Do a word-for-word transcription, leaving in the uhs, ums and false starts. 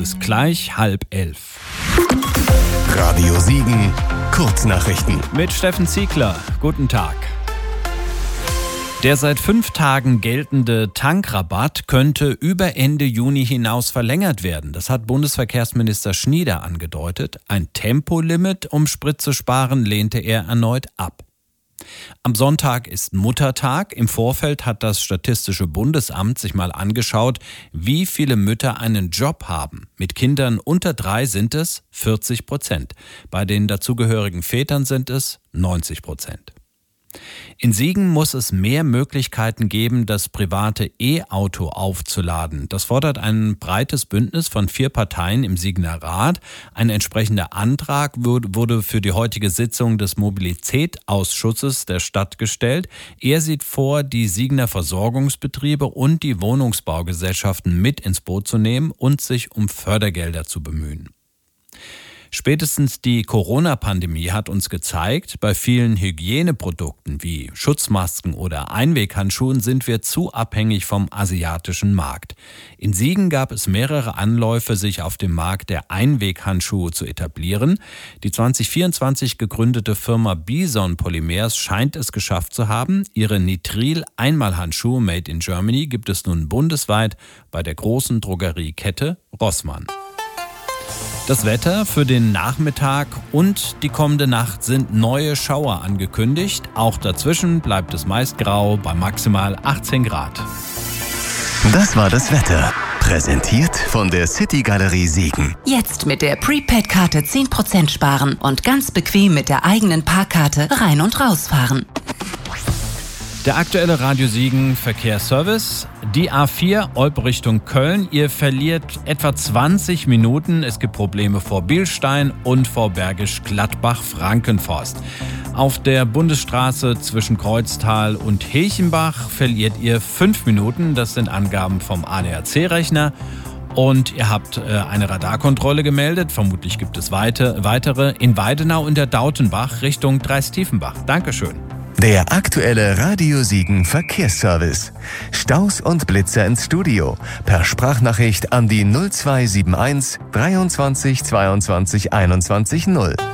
ist gleich halb elf. Radio Siegen, Kurznachrichten. Mit Steffen Ziegler. Guten Tag. Der seit fünf Tagen geltende Tankrabatt könnte über Ende Juni hinaus verlängert werden. Das hat Bundesverkehrsminister Schnieder angedeutet. Ein Tempolimit, um Sprit zu sparen, lehnte er erneut ab. Am Sonntag ist Muttertag. Im Vorfeld hat das Statistische Bundesamt sich mal angeschaut, wie viele Mütter einen Job haben. Mit Kindern unter drei sind es vierzig Prozent. Bei den dazugehörigen Vätern sind es neunzig Prozent. In Siegen muss es mehr Möglichkeiten geben, das private E-Auto aufzuladen. Das fordert ein breites Bündnis von vier Parteien im Siegener Rat. Ein entsprechender Antrag wurde für die heutige Sitzung des Mobilitätsausschusses der Stadt gestellt. Er sieht vor, die Siegener Versorgungsbetriebe und die Wohnungsbaugesellschaften mit ins Boot zu nehmen und sich um Fördergelder zu bemühen. Spätestens die Corona-Pandemie hat uns gezeigt, bei vielen Hygieneprodukten wie Schutzmasken oder Einweghandschuhen sind wir zu abhängig vom asiatischen Markt. In Siegen gab es mehrere Anläufe, sich auf dem Markt der Einweghandschuhe zu etablieren. Die zwanzig vierundzwanzig gegründete Firma Bison Polymers scheint es geschafft zu haben. Ihre Nitril-Einmalhandschuhe Made in Germany gibt es nun bundesweit bei der großen Drogeriekette Rossmann. Das Wetter für den Nachmittag und die kommende Nacht sind neue Schauer angekündigt. Auch dazwischen bleibt es meist grau bei maximal achtzehn Grad. Das war das Wetter. Präsentiert von der City Galerie Siegen. Jetzt mit der Prepaid-Karte zehn Prozent sparen und ganz bequem mit der eigenen Parkkarte rein und rausfahren. Der aktuelle Radio Siegen Verkehrsservice. Die A vier Olpe Richtung Köln. Ihr verliert etwa zwanzig Minuten. Es gibt Probleme vor Bilstein und vor Bergisch Gladbach-Frankenforst. Auf der Bundesstraße zwischen Kreuztal und Hilchenbach verliert ihr fünf Minuten. Das sind Angaben vom A D A C-Rechner. Und ihr habt äh, eine Radarkontrolle gemeldet. Vermutlich gibt es weite, weitere in Weidenau und der Dautenbach Richtung Dreistiefenbach. Dankeschön. Der aktuelle Radio Siegen Verkehrsservice. Staus und Blitzer ins Studio. Per Sprachnachricht an die null zwei sieben eins dreiundzwanzig zweiundzwanzig einundzwanzig null.